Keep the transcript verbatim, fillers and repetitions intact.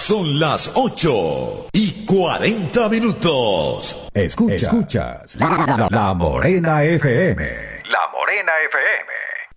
Son las ocho y cuarenta minutos. Escuchas, Escuchas la, la, la Morena F M. La Morena F M.